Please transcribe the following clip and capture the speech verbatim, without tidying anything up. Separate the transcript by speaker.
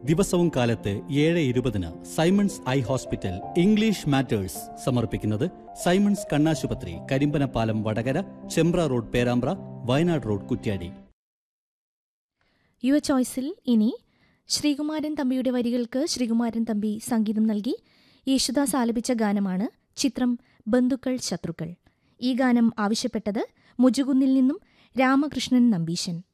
Speaker 1: ദിവസവും കാലത്ത് ഏഴ് ഇരുപതിന് Symons eye hospital English matters സമർപ്പിക്കുന്നത് സൈമൺസ് കണ്ണാശുപത്രി, കരിമ്പനപ്പാലം വടകര, ചെമ്പ്ര റോഡ് പേരാമ്പ്ര, വയനാട് റോഡ് കുറ്റ്യാടി.
Speaker 2: യുവ ചോയ്സിൽ ഇനി ശ്രീകുമാരൻ തമ്പിയുടെ വരികൾക്ക് ശ്രീകുമാരൻ തമ്പി സംഗീതം നൽകി യേശുദാസ് ആലപിച്ച ഗാനമാണ്. ചിത്രം ബന്ധുക്കൾ ശത്രുക്കൾ. ഈ ഗാനം ആവശ്യപ്പെട്ടത് മുജുകുന്നിൽ നിന്നും രാമകൃഷ്ണൻ നമ്പീശൻ.